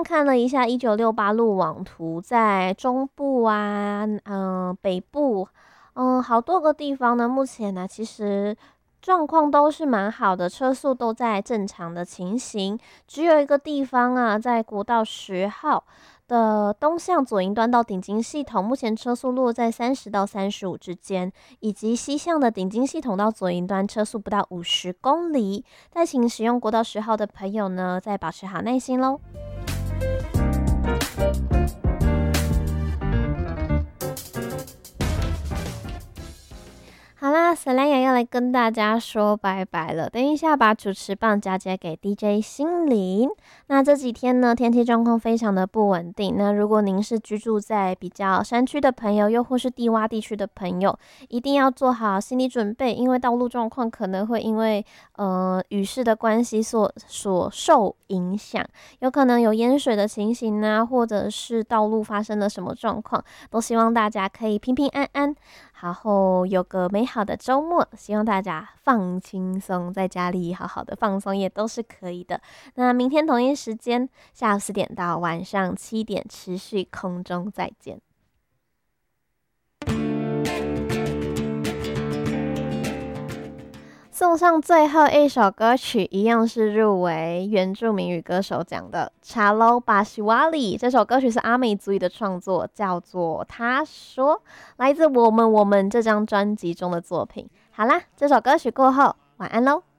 看了一下1968路网图，在中部啊，北部，好多个地方呢，目前呢，其实状况都是蛮好的，车速都在正常的情形。只有一个地方啊，在国道10号的东向左营端到顶金系统，目前车速落在30到35之间，以及西向的顶金系统到左营端车速不到50公里。再请使用国道10号的朋友呢，再保持好耐心喽。好啦，沈兰雅要来跟大家说拜拜了。等一下把主持棒交接给 DJ 心灵。那这几天呢，天气状况非常的不稳定。那如果您是居住在比较山区的朋友，又或是低洼地区的朋友，一定要做好心理准备，因为道路状况可能会因为雨势的关系所受影响，有可能有淹水的情形啊，或者是道路发生了什么状况，都希望大家可以平平安安。然后有个美好的周末，希望大家放轻松，在家里好好的放松也都是可以的。那明天同一时间，下午4点到晚上7点，持续空中再见。送上最后一首歌曲，一样是入围原住民语歌手奖的查罗巴西瓦里。这首歌曲是阿美族语的创作，叫做《他说》，来自我们这张专辑中的作品。好啦，这首歌曲过后，晚安喽。